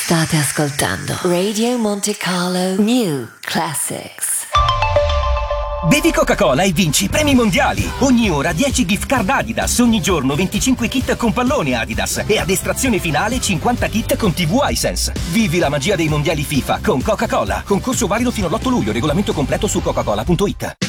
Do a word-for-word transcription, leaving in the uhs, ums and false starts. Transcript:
State ascoltando Radio Monte Carlo New Classics. Bevi Coca-Cola e vinci premi mondiali. Ogni ora dieci gift card Adidas, ogni giorno venticinque kit con pallone Adidas e ad estrazione finale cinquanta kit con tivù iSense. Vivi la magia dei mondiali FIFA con Coca-Cola. Concorso valido fino all'otto luglio, regolamento completo su coca cola punto it.